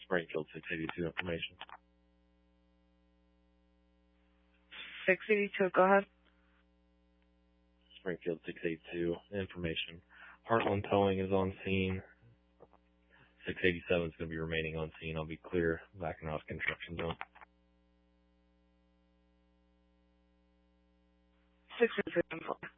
Springfield 682 information. 682, go ahead. Springfield 682 information. Heartland Towing is on scene. 687 is going to be remaining on scene. I'll be clear backing off construction zone. 682.